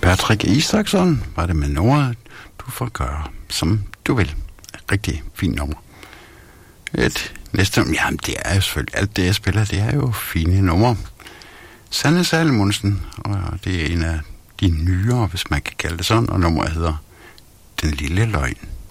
Patrick Isaksson var det med nummeret Du får gøre, som du vil. Rigtig fint nummer. Et næste nummer, jamen det er jo selvfølgelig, alt det jeg spiller, det er jo fine numre. Sanne Salomonsen, og det er en af de nyere, hvis man kan kalde det sådan, og nummeret hedder Den Lille Løgn.